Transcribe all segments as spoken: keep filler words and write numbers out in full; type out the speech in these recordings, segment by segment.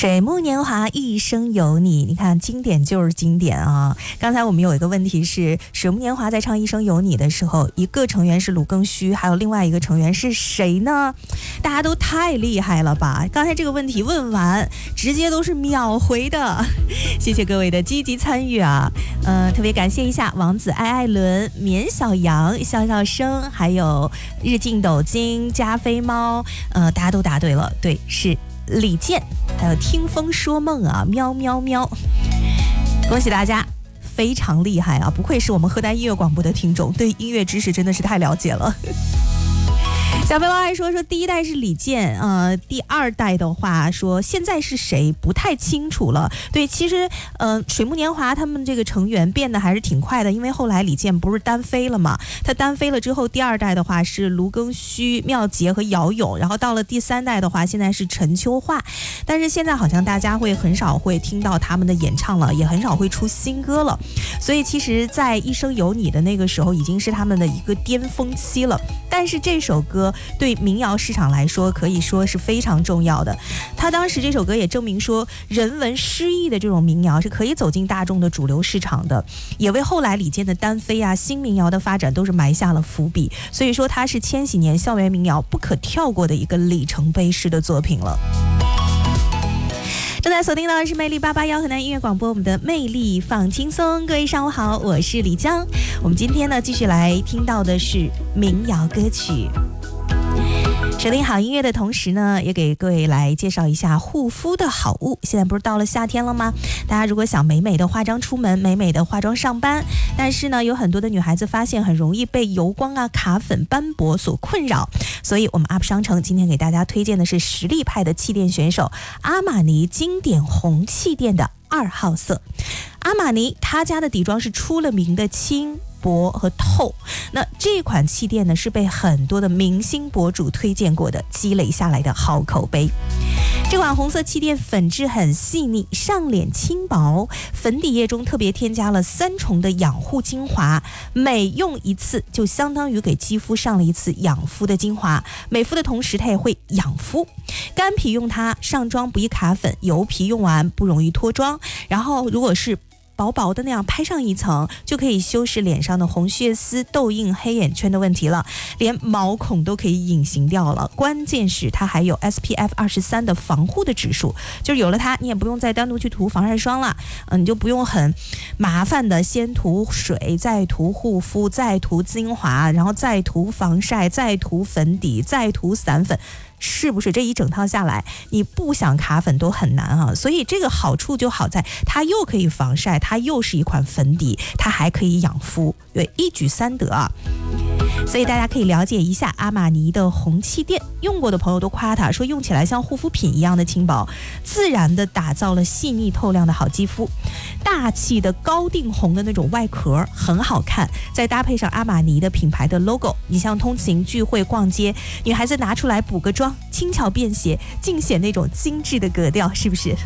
水木年华一生有你，你看经典就是经典啊。刚才我们有一个问题是，水木年华在唱一生有你的时候，一个成员是鲁庚戌，还有另外一个成员是谁呢？大家都太厉害了吧，刚才这个问题问完直接都是秒回的，谢谢各位的积极参与啊。呃，特别感谢一下王子爱爱伦、绵小羊、笑笑声，还有日进斗金、加菲猫，呃，大家都答对了，对，是李健，还有听风说梦啊，喵喵喵，恭喜大家，非常厉害啊！不愧是我们河南音乐广播的听众，对音乐知识真的是太了解了。小飞猫还说说第一代是李健，呃，第二代的话说现在是谁不太清楚了。对，其实呃，水木年华他们这个成员变得还是挺快的，因为后来李健不是单飞了嘛，他单飞了之后，第二代的话是卢庚戌、妙洁和姚勇，然后到了第三代的话，现在是陈秋桦，但是现在好像大家会很少会听到他们的演唱了，也很少会出新歌了，所以其实在一生有你的那个时候已经是他们的一个巅峰期了。但是这首歌对民谣市场来说可以说是非常重要的，他当时这首歌也证明说人文诗意的这种民谣是可以走进大众的主流市场的，也为后来李健的单飞啊、新民谣的发展都是埋下了伏笔，所以说它是千禧年校园民谣不可跳过的一个里程碑式的作品了。正在锁定到的是魅力八八幺河南音乐广播，我们的魅力放轻松。各位上午好，我是李江。我们今天呢继续来听到的是民谣歌曲。收听好音乐的同时呢，也给各位来介绍一下护肤的好物。现在不是到了夏天了吗？大家如果想美美的化妆出门，美美的化妆上班，但是呢有很多的女孩子发现很容易被油光啊、卡粉、斑驳所困扰，所以我们 U P 商城今天给大家推荐的是实力派的气垫选手阿玛尼经典红气垫的二号色。阿玛尼他家的底妆是出了名的轻薄和透，那这款气垫呢是被很多的明星博主推荐过的，积累下来的好口碑。这款红色气垫粉质很细腻，上脸轻薄，粉底液中特别添加了三重的养护精华，每用一次就相当于给肌肤上了一次养肤的精华，美肤的同时它也会养肤。干皮用它上妆不易卡粉，油皮用完不容易脱妆，然后如果是薄薄的那样拍上一层，就可以修饰脸上的红血丝、痘印、黑眼圈的问题了，连毛孔都可以隐形掉了。关键是它还有 S P F 二十三 的防护的指数，就是有了它你也不用再单独去涂防晒霜了，嗯，你就不用很麻烦的先涂水，再涂护肤，再涂精华，然后再涂防晒，再涂粉底，再涂散粉，是不是这一整套下来你不想卡粉都很难啊？所以这个好处就好在它又可以防晒，它又是一款粉底，它还可以养肤，对，一举三得啊。所以大家可以了解一下阿玛尼的红气垫，用过的朋友都夸它说用起来像护肤品一样的轻薄，自然的打造了细腻透亮的好肌肤。大气的高定红的那种外壳很好看，再搭配上阿玛尼的品牌的 logo， 你像通勤聚会逛街，女孩子拿出来补个妆，轻巧便携，尽显那种精致的格调，是不是？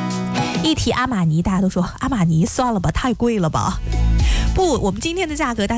一提阿玛尼大家都说阿玛尼算了吧，太贵了吧。不，我们今天的价格大